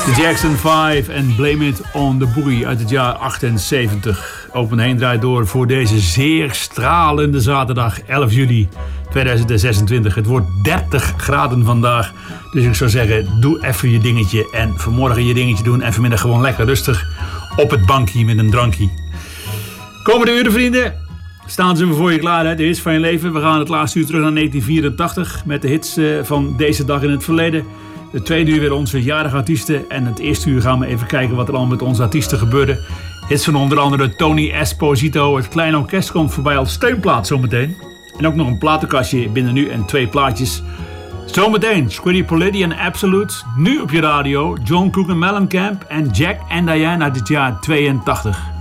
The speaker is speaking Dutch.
De Jackson 5 en Blame It on the Boogie uit het jaar 78. Open Heen draait door voor deze zeer stralende zaterdag 11 juli 2026. Het wordt 30 graden vandaag. Dus ik zou zeggen, doe even je dingetje. En vanmorgen je dingetje doen en vanmiddag gewoon lekker rustig op het bankje met een drankje. Komende uren, vrienden, staan ze voor je klaar. Hè? De hits van je leven. We gaan het laatste uur terug naar 1984 met de hits van deze dag in het verleden. De tweede uur weer onze jarige artiesten. En het eerste uur gaan we even kijken wat er al met onze artiesten gebeurde. Hits van onder andere Tony Esposito. Het kleine orkest komt voorbij als steunplaat zometeen. En ook nog een platenkastje binnen nu en 2 plaatjes. Zometeen Squiddy Politti en Absolute. Nu op je radio John Cook en Mellencamp en Jack and Diane uit het jaar 82.